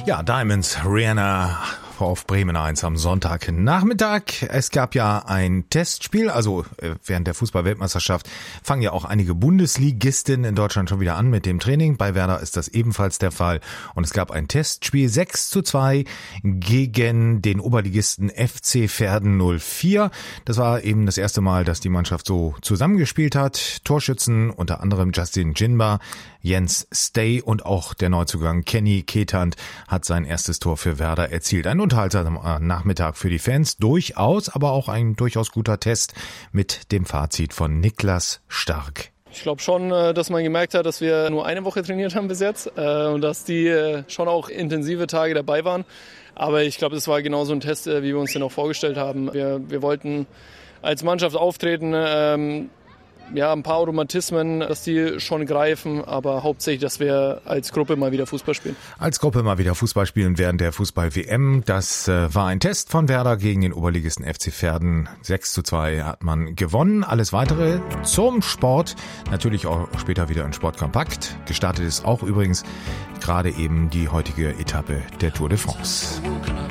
Ja, Diamonds, Rihanna auf Bremen 1 am Sonntagnachmittag. Es gab ja ein Testspiel, also während der Fußball-Weltmeisterschaft fangen ja auch einige Bundesligisten in Deutschland schon wieder an mit dem Training. Bei Werder ist das ebenfalls der Fall. Und es gab ein Testspiel 6:2 gegen den Oberligisten FC Verden 04. Das war eben das erste Mal, dass die Mannschaft so zusammengespielt hat. Torschützen unter anderem Justin Jinba, Jens Stay und auch der Neuzugang Kenny Ketant hat sein erstes Tor für Werder erzielt. Ein unterhaltsamer Nachmittag für die Fans, durchaus, aber auch ein durchaus guter Test mit dem Fazit von Niklas Stark. Ich glaube schon, dass man gemerkt hat, dass wir nur eine Woche trainiert haben bis jetzt und dass die schon auch intensive Tage dabei waren. Aber ich glaube, es war genauso ein Test, wie wir uns den auch vorgestellt haben. Wir wollten als Mannschaft auftreten, ein paar Automatismen, dass die schon greifen, aber hauptsächlich, dass wir als Gruppe mal wieder Fußball spielen. Als Gruppe mal wieder Fußball spielen während der Fußball-WM. Das war ein Test von Werder gegen den Oberligisten FC Verden. 6:2 hat man gewonnen. Alles Weitere zum Sport. Natürlich auch später wieder in Sport Kompakt. Gestartet ist auch übrigens gerade eben die heutige Etappe der Tour de France.